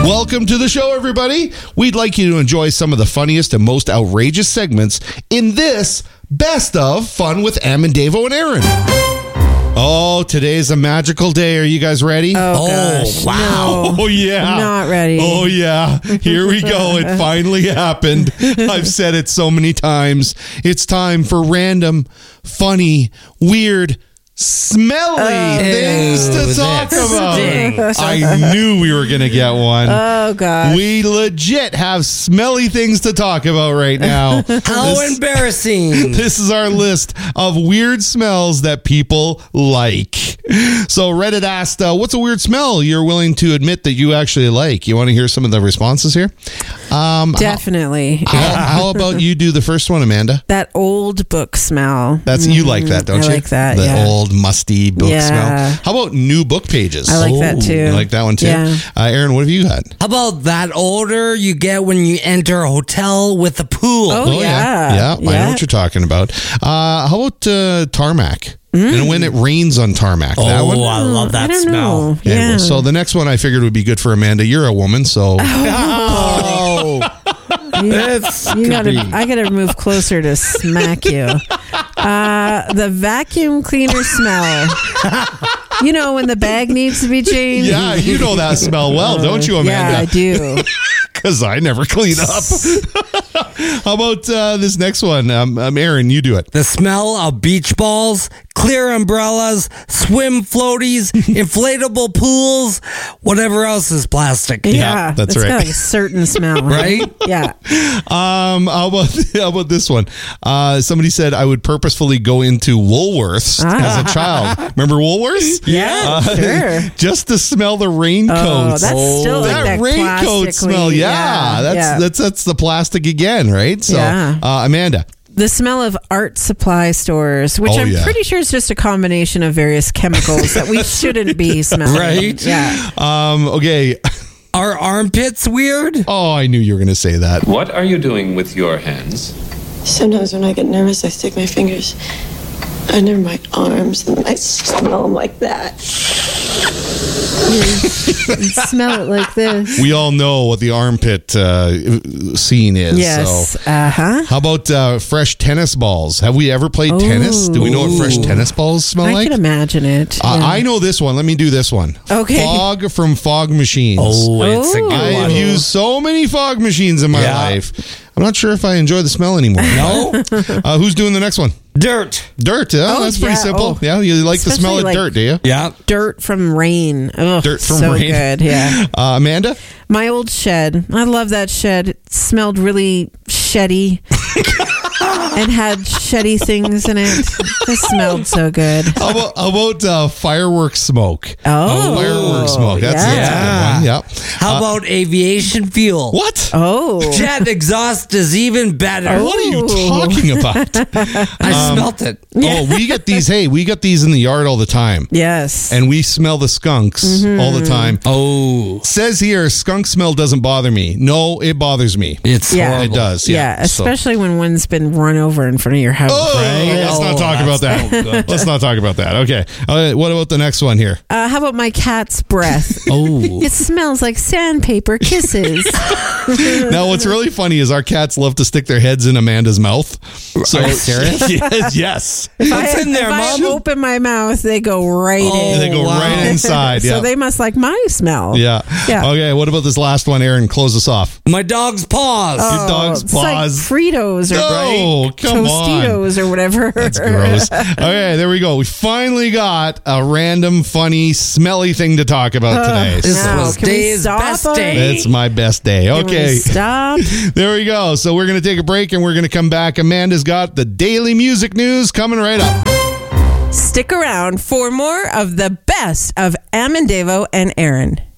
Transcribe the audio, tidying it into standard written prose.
Welcome to the show, everybody. We'd like you to enjoy some of the funniest and most outrageous segments in this Best of Fun with Am and Davo and Aaron. Oh, today's a magical day. Are you guys ready? Oh, gosh. Wow. No, oh, yeah. I'm not ready. Oh, yeah. Here we go. It finally happened. I've said it so many times. It's time for random, funny, weird, smelly things to talk about. I knew we were going to get one. Oh, gosh. We legit have smelly things to talk about right now. How embarrassing. This is our list of weird smells that people like. So Reddit asked, what's a weird smell you're willing to admit that you actually like? You want to hear some of the responses here? Definitely. How about you do the first one, Amanda? That old book smell. That's You like that, don't you? I like that, The yeah. old musty book smell. How about new book pages? I like that, too. You like that one, too? Yeah. Aaron, what have you had? How about that odor you get when you enter a hotel with a pool? Oh, yeah. I know what you're talking about. How about tarmac? And when it rains on tarmac, that one? I love that I don't smell. know. Okay, Yeah. so the next one I figured would be good for Amanda. You're a woman, so Oh, I gotta move closer to smack you. The vacuum cleaner smell. You know when the bag needs to be changed? yeah, you know that smell well, don't you, Yeah, I Amanda? do. Because I never clean up. How about this next one? Aaron, you do it. the smell of beach balls, clear umbrellas, swim floaties, inflatable pools, whatever else is plastic. Yeah, that's it's right. got like a certain smell, Right? Yeah. How about this one? Somebody said I would purposefully go into Woolworths as a child. Remember Woolworths? Yeah, sure. Just to smell the raincoats. Oh, that's still like that raincoat smell. plastically- Yeah, yeah. that's the plastic again, right? So, Yeah. Amanda. The smell of art supply stores, which Oh, I'm yeah. pretty sure is just a combination of various chemicals that we shouldn't be smelling. Right? Yeah. Okay. Are armpits weird? Oh, I knew you were going to say that. What are you doing with your hands? Sometimes when I get nervous, I stick my fingers under my arms and I smell them like that. You smell it like this. We all know what the armpit scene is. Yes. So. Uh-huh. How about fresh tennis balls? Have we ever played tennis? Do we know what fresh tennis balls smell I like? can imagine it. Yeah. I know this one. Let me do this one. Okay. Fog from fog machines. Oh, it's a Oh. good I have one. used so many fog machines in my Yeah. life. I'm not sure if I enjoy the smell anymore. No? Who's doing the next one? Dirt. Dirt. Yeah, Oh, that's pretty yeah. simple. Oh. Yeah, you like the smell of Especially, like- dirt, do you? Yeah. Dirt from rain. Ugh, Dirt from so rain. good. Yeah. Amanda? My old shed. I love that shed. It smelled really sheddy and had sheddy things in it. It smelled so good. How about fireworks smoke? Oh. Fireworks smoke. That's a Yeah. good one. Yeah. How about aviation fuel? What? Oh. Jet exhaust is even better. What are you talking about? I smelt it. Oh, we get these. Hey, we get these in the yard all the time. Yes. And we smell the skunks all the time. Oh, Says here, skunk smell doesn't bother me. No, it bothers me. it's Yeah. horrible. It does. yeah, Yeah. So- especially when one's been run over in front of your house. Oh, Right? let's not Oh, talk about that's that. no good. Let's not talk about that. Okay. What about the next one here? How about my cat's breath? Oh, It smells like sandpaper kisses. Now, what's really funny is our cats love to stick their heads in Amanda's mouth. So, Are you serious? yes. what's in there, if I Mom? open my mouth, they go right in. They go wow. right inside. Yeah. So they must like my smell. yeah. Yeah. Okay. What about this last one, Aaron? Close us off. My dog's paws. Your dog's It's like paws. Fritos or Oh, come on. Tostitos or whatever. That's gross. Okay, there we go. We finally got a random, funny, smelly thing to talk about today. This No, was can we Dave's stop best already? day. It's my best day. Can we Okay. stop. There we go. So we're going to take a break and we're going to come back. Amanda's got the daily music news coming right up. Stick around for more of the best of Am and Davo and Aaron.